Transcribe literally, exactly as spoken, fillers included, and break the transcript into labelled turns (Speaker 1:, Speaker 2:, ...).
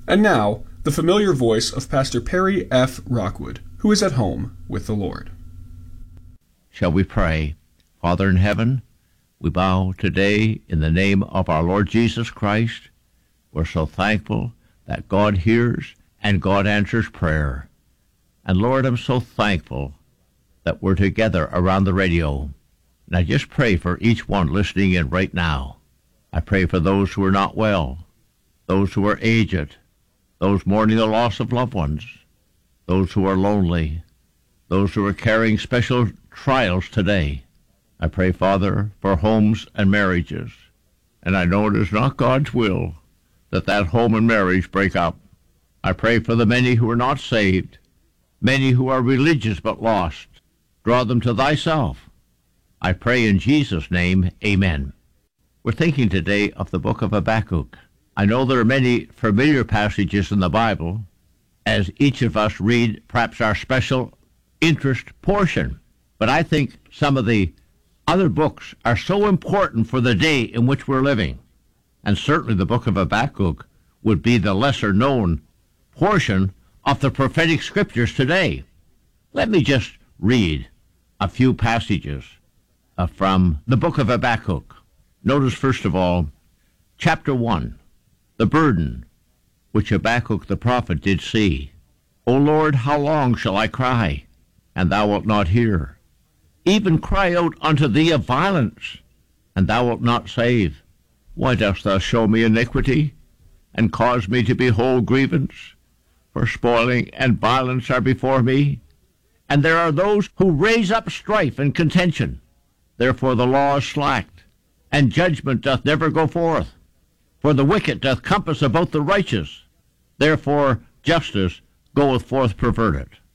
Speaker 1: And now, the familiar voice of Pastor Perry F. Rockwood, who is at home with the Lord.
Speaker 2: Shall we pray? Father in heaven, we bow today in the name of our Lord Jesus Christ. We're so thankful that God hears and God answers prayer. And Lord, I'm so thankful that we're together around the radio. And I just pray for each one listening in right now. I pray for those who are not well, those who are aged, those mourning the loss of loved ones, those who are lonely, those who are carrying special trials today. I pray, Father, for homes and marriages. And I know it is not God's will that that home and marriage break up. I pray for the many who are not saved, many who are religious but lost. Draw them to thyself. I pray in Jesus' name, amen. We're thinking today of the book of Habakkuk. I know there are many familiar passages in the Bible, as each of us read perhaps our special interest portion. But I think some of the other books are so important for the day in which we're living. And certainly the book of Habakkuk would be the lesser-known portion of the prophetic scriptures today. Let me just read a few passages uh, from the book of Habakkuk. Notice, first of all, chapter one, the burden which Habakkuk the prophet did see. O Lord, how long shall I cry, and thou wilt not hear? Even cry out unto thee of violence, and thou wilt not save. Why dost thou show me iniquity, and cause me to behold grievance? For spoiling and violence are before me, and there are those who raise up strife and contention. Therefore the law is slacked, and judgment doth never go forth. For the wicked doth compass about the righteous. Therefore justice goeth forth perverted.